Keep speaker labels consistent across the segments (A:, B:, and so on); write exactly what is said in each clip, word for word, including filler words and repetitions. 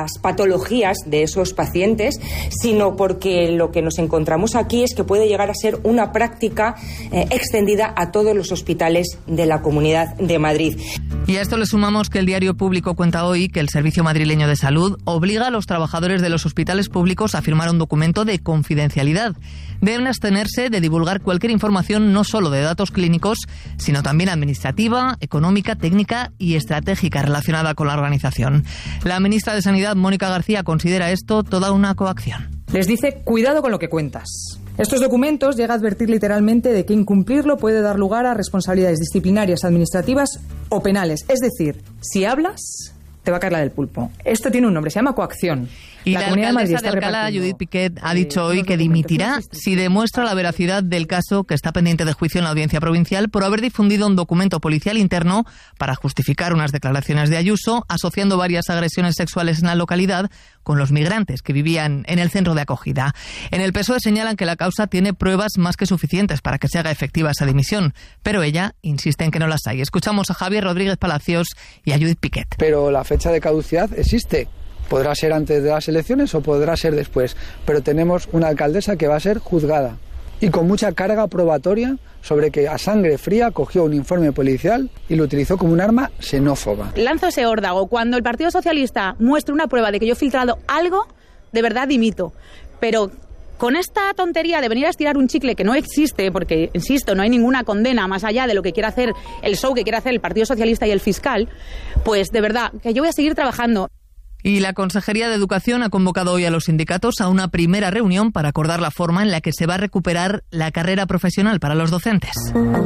A: las patologías de esos pacientes, sino porque lo que nos encontramos aquí es que puede llegar a ser una práctica eh, extendida a todos los hospitales de la Comunidad de Madrid.
B: Y a esto le sumamos que el Diario Público cuenta hoy que el Servicio Madrileño de Salud obliga a los trabajadores de los hospitales públicos a firmar un documento de confidencialidad. Deben abstenerse de divulgar cualquier información no solo de datos clínicos, sino también administrativa, económica, técnica y estratégica relacionada con la organización. La ministra de Sanidad, Mónica García, considera esto toda una coacción.
C: Les dice, cuidado con lo que cuentas. Estos documentos llega a advertir literalmente de que incumplirlo puede dar lugar a responsabilidades disciplinarias, administrativas o penales. Es decir, si hablas, te va a caer la del pulpo. Esto tiene un nombre, se llama coacción.
B: Y la, la alcaldesa de Alcalá, Judith Piquet, ha dicho hoy que dimitirá si demuestra la veracidad del caso que está pendiente de juicio en la Audiencia Provincial por haber difundido un documento policial interno para justificar unas declaraciones de Ayuso, asociando varias agresiones sexuales en la localidad con los migrantes que vivían en el centro de acogida. En el P S O E señalan que la causa tiene pruebas más que suficientes para que se haga efectiva esa dimisión, pero ella insiste en que no las hay. Escuchamos a Javier Rodríguez Palacios y a Judith Piquet.
D: Pero la fecha de caducidad existe. Podrá ser antes de las elecciones o podrá ser después, pero tenemos una alcaldesa que va a ser juzgada y con mucha carga probatoria sobre que a sangre fría cogió un informe policial y lo utilizó como un arma xenófoba.
E: Lanzo ese órdago. Cuando el Partido Socialista muestre una prueba de que yo he filtrado algo, de verdad dimito. Pero con esta tontería de venir a estirar un chicle que no existe, porque, insisto, no hay ninguna condena más allá de lo que quiera hacer el show que quiere hacer el Partido Socialista y el fiscal, pues de verdad que yo voy a seguir trabajando.
B: Y la Consejería de Educación ha convocado hoy a los sindicatos a una primera reunión para acordar la forma en la que se va a recuperar la carrera profesional para los docentes.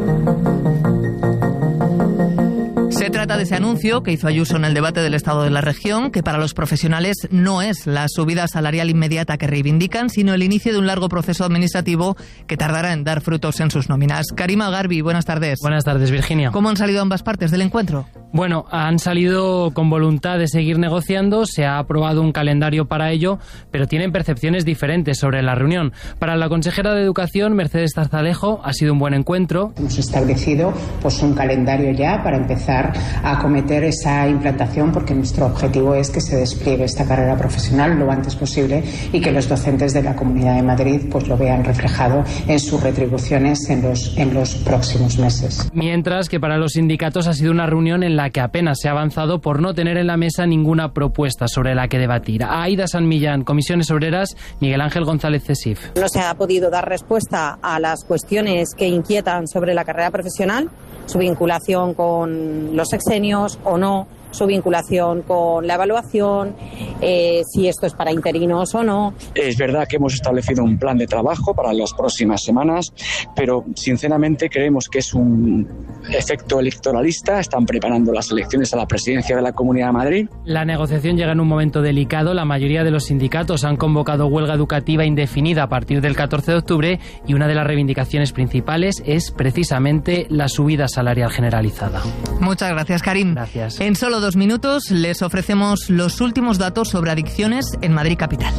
B: Se trata de ese anuncio que hizo Ayuso en el debate del Estado de la Región, que para los profesionales no es la subida salarial inmediata que reivindican, sino el inicio de un largo proceso administrativo que tardará en dar frutos en sus nóminas. Karima Garbi, buenas tardes.
F: Buenas tardes, Virginia.
B: ¿Cómo han salido ambas partes del encuentro?
F: Bueno, han salido con voluntad de seguir negociando, se ha aprobado un calendario para ello, pero tienen percepciones diferentes sobre la reunión. Para la consejera de Educación, Mercedes Zarzalejo, ha sido un buen encuentro.
G: Hemos establecido pues un calendario ya para empezar a acometer esa implantación, porque nuestro objetivo es que se despliegue esta carrera profesional lo antes posible y que los docentes de la Comunidad de Madrid pues lo vean reflejado en sus retribuciones en los, en los próximos meses.
F: Mientras que para los sindicatos ha sido una reunión en la que apenas se ha avanzado por no tener en la mesa ninguna propuesta sobre la que debatir. Aida San Millán, Comisiones Obreras, Miguel Ángel González Cesif.
H: No se ha podido dar respuesta a las cuestiones que inquietan sobre la carrera profesional, su vinculación con los sexenios o no, su vinculación con la evaluación, eh, si esto es para interinos o no.
I: Es verdad que hemos establecido un plan de trabajo para las próximas semanas, pero sinceramente creemos que es un efecto electoralista. Están preparando las elecciones a la presidencia de la Comunidad de Madrid.
F: La negociación llega en un momento delicado. La mayoría de los sindicatos han convocado huelga educativa indefinida a partir del catorce de octubre y una de las reivindicaciones principales es precisamente la subida salarial generalizada.
B: Muchas gracias, Karim.
F: Gracias.
B: En solo dos minutos les ofrecemos los últimos datos sobre adicciones en Madrid capital.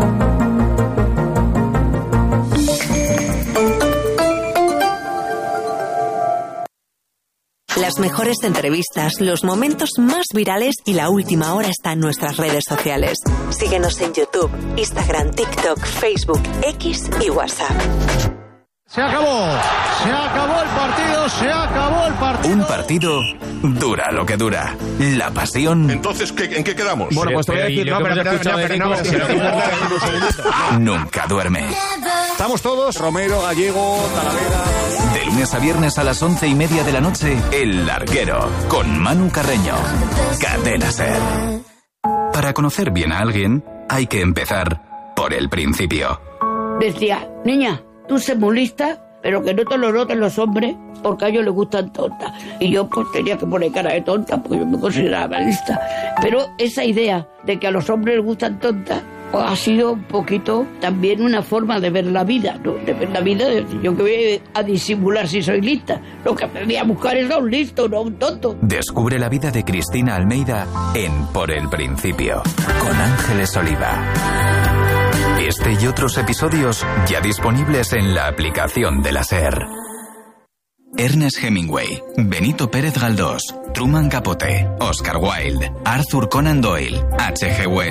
J: Las mejores entrevistas, los momentos más virales y la última hora está en nuestras redes sociales. Síguenos en YouTube, Instagram, TikTok, Facebook, X y WhatsApp.
K: Se acabó, se acabó el partido, se acabó el partido.
L: Un partido dura lo que dura. La pasión.
M: Entonces, ¿qué, ¿en qué quedamos?
K: Bueno, pues te voy a decir, no, pero no, no, pero
L: nunca duerme.
K: Estamos todos, Romero, Gallego, Talavera.
L: De lunes a viernes a las once y media de la noche, El Larguero, con Manu Carreño. Cadena SER. Para conocer bien a alguien, hay que empezar por el principio.
N: Decía, niña, tú sé muy lista, pero que no te lo noten los hombres, porque a ellos les gustan tontas. Y yo pues tenía que poner cara de tonta, porque yo me consideraba lista. Pero esa idea de que a los hombres les gustan tontas, pues ha sido un poquito también una forma de ver la vida, ¿no? De ver la vida, de decir, yo que voy a disimular si soy lista. Lo que aprendí a buscar es a un listo, no a un tonto.
L: Descubre la vida de Cristina Almeida en Por el Principio, con Ángeles Oliva. Este y otros episodios ya disponibles en la aplicación de la SER. Ernest Hemingway, Benito Pérez Galdós, Truman Capote, Oscar Wilde, Arthur Conan Doyle, H G Wells.